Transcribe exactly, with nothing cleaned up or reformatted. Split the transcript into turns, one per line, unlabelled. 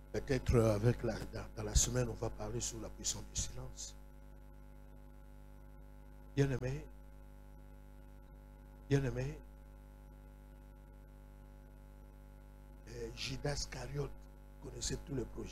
Peut-être avec la, dans, dans la semaine, on va parler sur la puissance du silence. Bien-aimé, bien-aimé, Judas Iscariote connaissait tous les projets.